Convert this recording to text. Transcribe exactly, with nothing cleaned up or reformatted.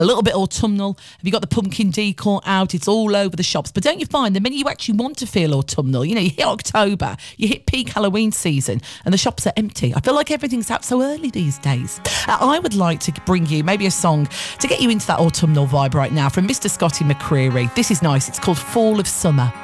a little bit autumnal. Have you got the pumpkin decor out? It's all over the shops. But don't you find the minute you actually want to feel autumnal, you know, you hit October, you hit peak Halloween season, and the shops are empty. I feel like everything's out so early these days. Uh, I would like to bring you maybe a song to get you into that autumnal vibe right now from Mister Scotty McCreery. This is nice. It's called Fall of Summer.